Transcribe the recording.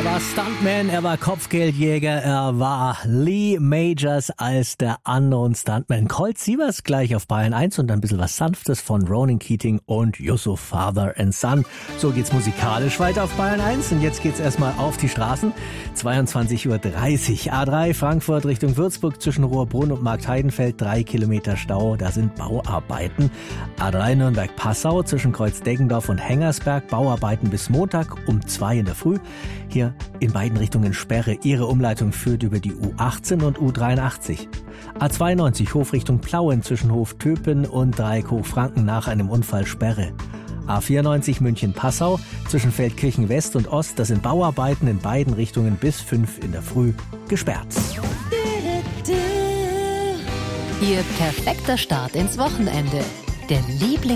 Er war Stuntman, er war Kopfgeldjäger, er war Lee Majors als der Unknown Stuntman. Colt Sievers gleich auf Bayern 1 und ein bisschen was Sanftes von Ronan Keating und Yusuf Father and Son. So geht's musikalisch weiter auf Bayern 1 und jetzt geht's erstmal auf die Straßen. 22:30 Uhr. A3 Frankfurt Richtung Würzburg zwischen Rohrbrunn und Marktheidenfeld 3 Kilometer Stau, da sind Bauarbeiten. A3 Nürnberg-Passau zwischen Kreuz-Deggendorf und Hengersberg, Bauarbeiten bis Montag um 2 in der Früh. Hier in beiden Richtungen Sperre. Ihre Umleitung führt über die U18 und U83. A92 Hofrichtung Plauen zwischen Hoftöpen und Dreieck Hochfranken nach einem Unfall Sperre. A94 München-Passau zwischen Feldkirchen West und Ost, das sind Bauarbeiten in beiden Richtungen bis 5 in der Früh gesperrt. Ihr perfekter Start ins Wochenende. Der